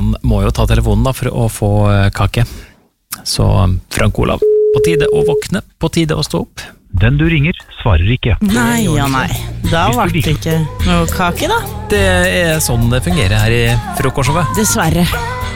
han må jo ta telefonen da, for å få kake. Så Frank Olav, på tide å våkne, på tide å stå opp. Den du ringer, svarer ikke. Nei, da var det ikke noe kake da. Det sånn det fungerer her i frokostshowet. Dessverre.